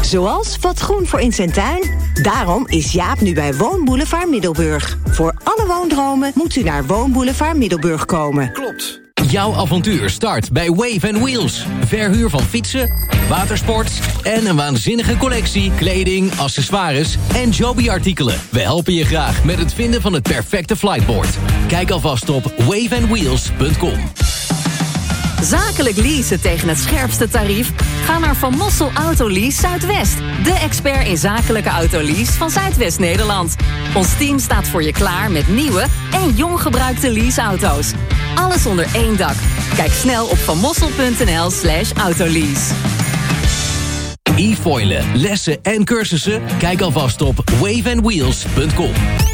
Zoals wat groen voor in zijn tuin. Daarom is Jaap nu bij Woonboulevard Middelburg. Voor alle woondromen moet u naar Woonboulevard Middelburg komen. Klopt. Jouw avontuur start bij Wave & Wheels. Verhuur van fietsen, watersport en een waanzinnige collectie kleding, accessoires en Joby-artikelen. We helpen je graag met het vinden van het perfecte flightboard. Kijk alvast op waveandwheels.com. Zakelijk leasen tegen het scherpste tarief? Ga naar Van Mossel Autolease Zuidwest. De expert in zakelijke autolease van Zuidwest-Nederland. Ons team staat voor je klaar met nieuwe en jong gebruikte leaseauto's. Alles onder één dak. Kijk snel op vanmossel.nl/autolease. E-foilen, lessen en cursussen? Kijk alvast op waveandwheels.com.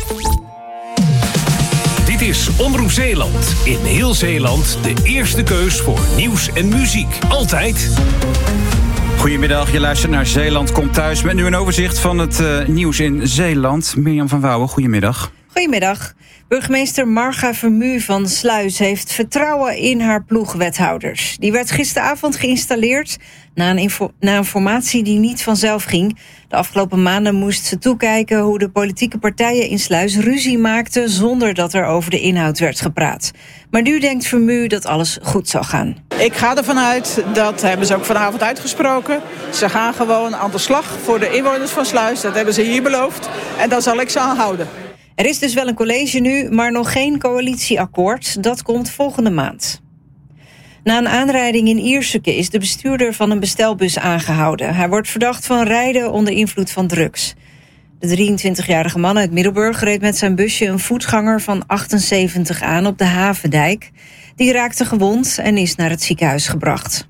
Dit is Omroep Zeeland. In heel Zeeland de eerste keus voor nieuws en muziek. Altijd. Goedemiddag, je luistert naar Zeeland Komt Thuis. Met nu een overzicht van het nieuws in Zeeland. Mirjam van Wouwen, goedemiddag. Goedemiddag. Burgemeester Marga Vermu van Sluis heeft vertrouwen in haar ploegwethouders. Die werd gisteravond geïnstalleerd na een formatie die niet vanzelf ging. De afgelopen maanden moest ze toekijken hoe de politieke partijen in Sluis ruzie maakten zonder dat er over de inhoud werd gepraat. Maar nu denkt Vermu dat alles goed zal gaan. Ik ga ervan uit, dat hebben ze ook vanavond uitgesproken. Ze gaan gewoon aan de slag voor de inwoners van Sluis. Dat hebben ze hier beloofd. En daar zal ik ze aan houden. Er is dus wel een college nu, maar nog geen coalitieakkoord. Dat komt volgende maand. Na een aanrijding in Ierseke is de bestuurder van een bestelbus aangehouden. Hij wordt verdacht van rijden onder invloed van drugs. De 23-jarige man uit Middelburg reed met zijn busje een voetganger van 78 aan op de Havendijk. Die raakte gewond en is naar het ziekenhuis gebracht.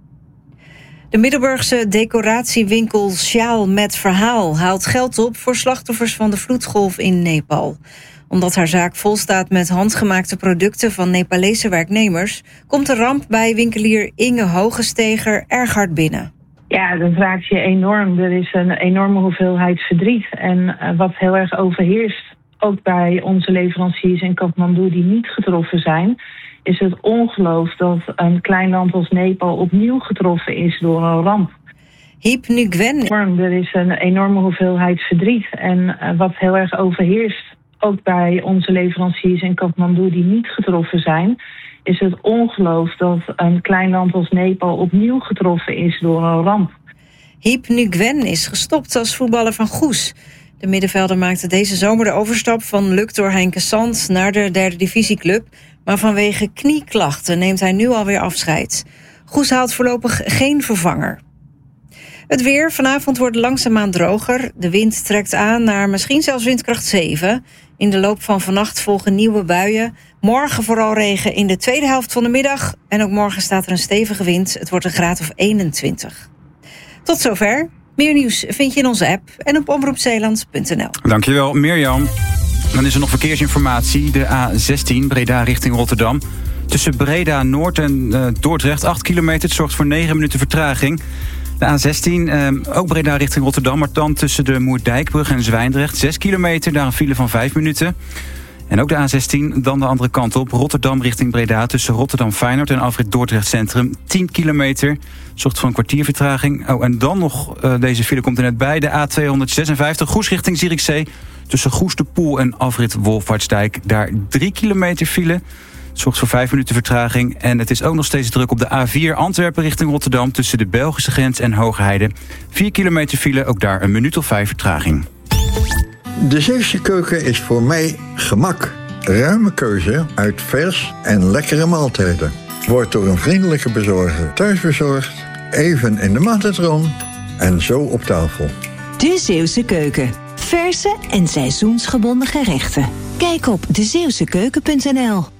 De Middelburgse decoratiewinkel Sjaal met Verhaal haalt geld op voor slachtoffers van de vloedgolf in Nepal. Omdat haar zaak vol staat met handgemaakte producten van Nepalese werknemers, komt de ramp bij winkelier Inge Hogesteger erg hard binnen. Ja, dat raakt je enorm. Er is een enorme hoeveelheid verdriet. En wat heel erg overheerst, ook bij onze leveranciers in Kathmandu die niet getroffen zijn, is het ongeloof dat een klein land als Nepal opnieuw getroffen is door een ramp. Hip Ngwen. Er is een enorme hoeveelheid verdriet. En wat heel erg overheerst, ook bij onze leveranciers in Kathmandu die niet getroffen zijn, is het ongeloof dat een klein land als Nepal opnieuw getroffen is door een ramp. Hip Ngwen is gestopt als voetballer van Goes. De middenvelder maakte deze zomer de overstap van Luctor Heinkesand naar de derde divisieclub, maar vanwege knieklachten neemt hij nu alweer afscheid. Goes haalt voorlopig geen vervanger. Het weer. Vanavond wordt langzaamaan droger. De wind trekt aan naar misschien zelfs windkracht 7. In de loop van vannacht volgen nieuwe buien. Morgen vooral regen in de tweede helft van de middag. En ook morgen staat er een stevige wind. Het wordt een graad of 21. Tot zover. Meer nieuws vind je in onze app en op omroepzeeland.nl. Dankjewel, Mirjam. Dan is er nog verkeersinformatie. De A16 Breda richting Rotterdam. Tussen Breda Noord en Dordrecht 8 kilometer. Het zorgt voor 9 minuten vertraging. De A16, ook Breda richting Rotterdam, maar dan tussen de Moerdijkbrug en Zwijndrecht 6 kilometer, daar een file van 5 minuten. En ook de A16, dan de andere kant op, Rotterdam richting Breda, tussen Rotterdam Feyenoord en afrit Dordrecht Centrum 10 kilometer. Zorgt voor een kwartier vertraging. Oh, en dan nog, deze file komt er net bij, de A256, Goes richting Zierikzee, tussen Goes de Poel en afrit Wolfhartsdijk, daar 3 kilometer file. Zorgt voor 5 minuten vertraging. En het is ook nog steeds druk op de A4 Antwerpen richting Rotterdam, tussen de Belgische grens en Hoogheide. 4 kilometer file, ook daar een minuut of 5 vertraging. De Zeeuwse keuken is voor mij gemak. Ruime keuze uit vers en lekkere maaltijden. Wordt door een vriendelijke bezorger thuisbezorgd, even in de magnetron en zo op tafel. De Zeeuwse keuken. Verse en seizoensgebonden gerechten. Kijk op dezeeuwsekeuken.nl.